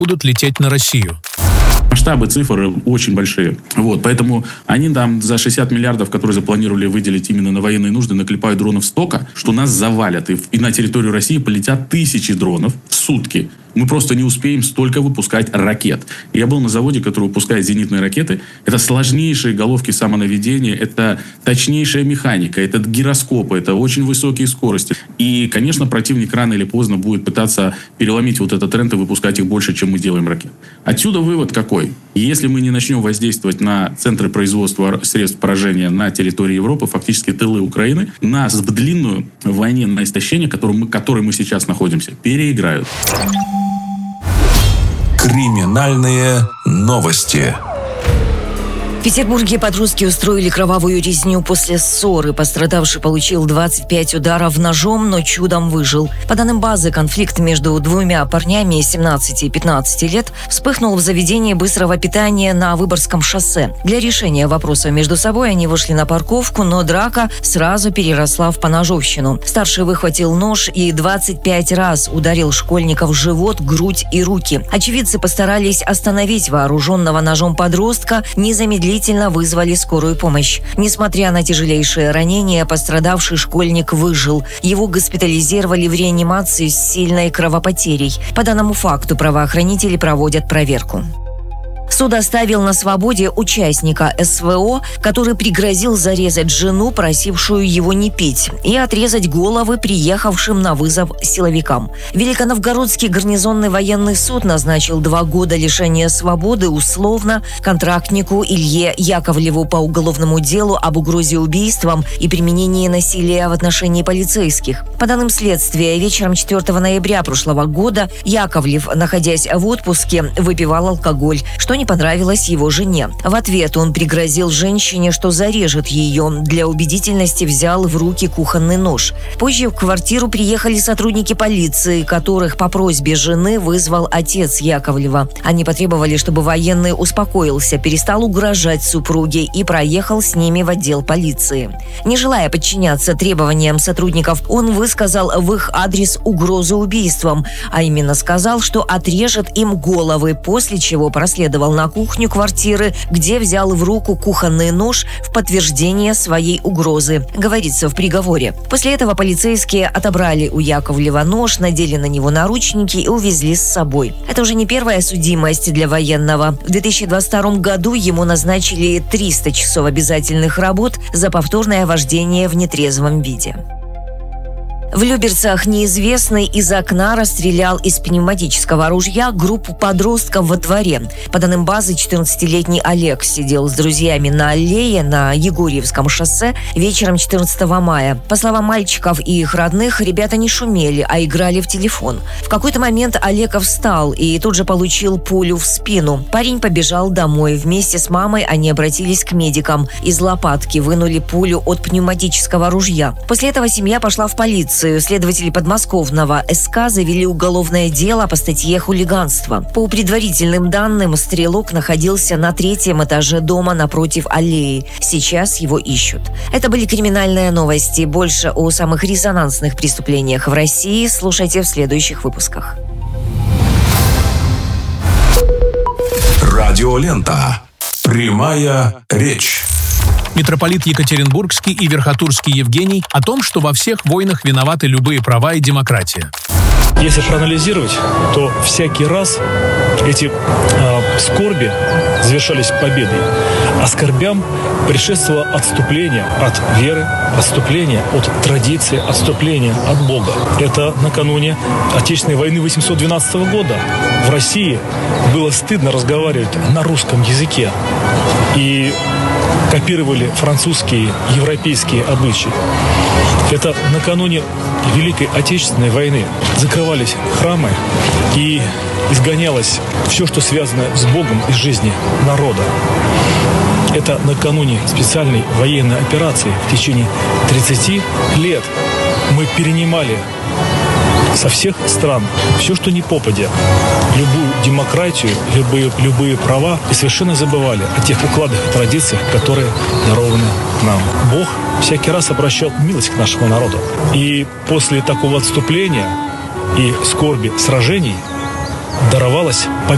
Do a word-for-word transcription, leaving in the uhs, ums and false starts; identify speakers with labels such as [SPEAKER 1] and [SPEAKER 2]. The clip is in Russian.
[SPEAKER 1] будут лететь на Россию.
[SPEAKER 2] Масштабы цифр очень большие. Вот, поэтому они там за шестьдесят миллиардов, которые запланировали выделить именно на военные нужды, наклепают дронов столько, что нас завалят. И, и на территорию России полетят тысячи дронов в сутки. Мы просто не успеем столько выпускать ракет. Я был на заводе, который выпускает зенитные ракеты. Это сложнейшие головки самонаведения, это точнейшая механика, это гироскопы, это очень высокие скорости. И, конечно, противник рано или поздно будет пытаться переломить вот этот тренд и выпускать их больше, чем мы делаем ракет. Отсюда вывод какой? Если мы не начнем воздействовать на центры производства средств поражения на территории Европы, фактически тылы Украины, нас в длинную войне на истощение, в которой мы, которой мы сейчас находимся, переиграют.
[SPEAKER 3] Криминальные новости.
[SPEAKER 4] В Петербурге подростки устроили кровавую резню после ссоры. Пострадавший получил двадцать пять ударов ножом, но чудом выжил. По данным базы, конфликт между двумя парнями семнадцати и пятнадцати лет вспыхнул в заведении быстрого питания на Выборгском шоссе. Для решения вопроса между собой они вышли на парковку, но драка сразу переросла в поножовщину. Старший выхватил нож и двадцать пять раз ударил школьника в живот, грудь и руки. Очевидцы постарались остановить вооруженного ножом подростка, незамедлительно вызвали скорую помощь. Несмотря на тяжелейшие ранения, пострадавший школьник выжил. Его госпитализировали в реанимации с сильной кровопотерей. По данному факту правоохранители проводят проверку. Суд оставил на свободе участника СВО, который пригрозил зарезать жену, просившую его не пить, и отрезать головы приехавшим на вызов силовикам. Великоновгородский гарнизонный военный суд назначил два года лишения свободы условно контрактнику Илье Яковлеву по уголовному делу об угрозе убийством и применении насилия в отношении полицейских. По данным следствия, вечером четвёртого ноября прошлого года Яковлев, находясь в отпуске, выпивал алкоголь, что не понравилось его жене. В ответ он пригрозил женщине, что зарежет ее. Для убедительности взял в руки кухонный нож. Позже в квартиру приехали сотрудники полиции, которых по просьбе жены вызвал отец Яковлева. Они потребовали, чтобы военный успокоился, перестал угрожать супруге и проехал с ними в отдел полиции. Не желая подчиняться требованиям сотрудников, он высказал в их адрес угрозу убийством, а именно сказал, что отрежет им головы, после чего проследовал на кухню квартиры, где взял в руку кухонный нож в подтверждение своей угрозы, говорится в приговоре. После этого полицейские отобрали у Яковлева нож, надели на него наручники и увезли с собой. Это уже не первая судимость для военного. В две тысячи двадцать втором году ему назначили триста часов обязательных работ за повторное вождение в нетрезвом виде. В Люберцах неизвестный из окна расстрелял из пневматического ружья группу подростков во дворе. По данным базы, четырнадцатилетний Олег сидел с друзьями на аллее на Егорьевском шоссе вечером четырнадцатого мая. По словам мальчиков и их родных, ребята не шумели, а играли в телефон. В какой-то момент Олег встал и тут же получил пулю в спину. Парень побежал домой. Вместе с мамой они обратились к медикам. Из лопатки вынули пулю от пневматического ружья. После этого семья пошла в полицию. Следователи подмосковного СК завели уголовное дело по статье «Хулиганство». По предварительным данным, стрелок находился на третьем этаже дома напротив аллеи. Сейчас его ищут. Это были криминальные новости. Больше о самых резонансных преступлениях в России слушайте в следующих выпусках.
[SPEAKER 3] Радиолента. Прямая речь.
[SPEAKER 1] Митрополит Екатеринбургский и Верхотурский Евгений о том, что во всех войнах виноваты любые права и демократия.
[SPEAKER 5] Если проанализировать, то всякий раз эти э, скорби завершались победой, а скорбям предшествовало отступление от веры, отступление от традиции, отступление от Бога. Это накануне Отечественной войны восемьсот двенадцатого года. В России было стыдно разговаривать на русском языке. И копировали французские, европейские обычаи. Это накануне Великой Отечественной войны закрывались храмы и изгонялось все, что связано с Богом из жизни народа. Это накануне специальной военной операции в течение тридцати лет мы перенимали со всех стран все, что не попадя, любую демократию, любые, любые права, и совершенно забывали о тех укладах и традициях, которые дарованы нам. Бог всякий раз обращал милость к нашему народу. И после такого отступления и скорби сражений даровалась победа.